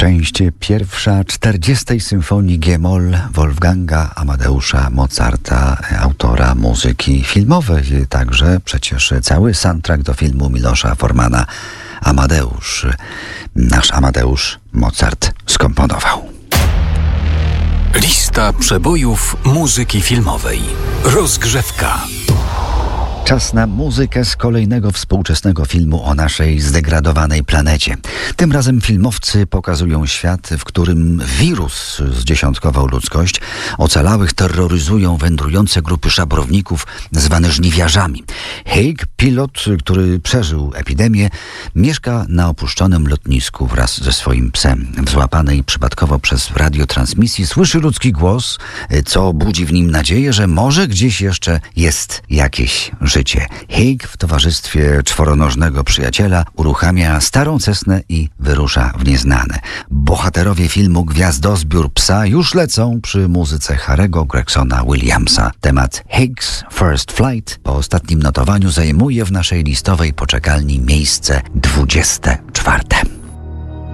Część pierwsza 40. Symfonii G-moll Wolfganga Amadeusza Mozarta, autora muzyki filmowej. Także przecież cały soundtrack do filmu Milosza Formana Amadeusz. Nasz Amadeusz Mozart skomponował. Lista przebojów muzyki filmowej. Rozgrzewka. Czas na muzykę z kolejnego współczesnego filmu o naszej zdegradowanej planecie. Tym razem filmowcy pokazują świat, w którym wirus zdziesiątkował ludzkość. Ocalałych terroryzują wędrujące grupy szabrowników zwane żniwiarzami. Haig, pilot, który przeżył epidemię, mieszka na opuszczonym lotnisku wraz ze swoim psem. W złapanej przypadkowo przez radiotransmisji słyszy ludzki głos, co budzi w nim nadzieję, że może gdzieś jeszcze jest jakieś życie. Haig w towarzystwie czworonożnego przyjaciela uruchamia starą Cessnę i wyrusza w nieznane. Bohaterowie filmu Gwiazdozbiór psa już lecą przy muzyce Harry'ego Gregsona Williamsa. Temat Haig's First Flight po ostatnim notowaniu zajmuje w naszej listowej poczekalni miejsce 24.